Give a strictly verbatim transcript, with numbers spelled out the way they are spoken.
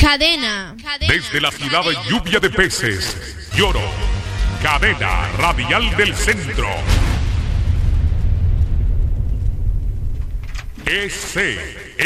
Cadena. Desde la ciudad de lluvia de peces, Lloro. Cadena Radial del Centro. E C